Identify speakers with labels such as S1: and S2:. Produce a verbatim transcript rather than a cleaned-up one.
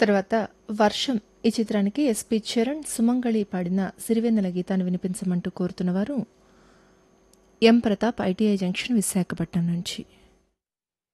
S1: తర్వాత 'వర్షం' ఈ చిత్రానికి ఎస్పి చరణ్, సుమంగళి పాడిన సిరివెన్నెల గీతాన్ని వినిపించమంటూ కోరుతున్నవారు ఎం ప్రతాప్, ఐటీఐ జంక్షన్, విశాఖపట్నం నుంచి.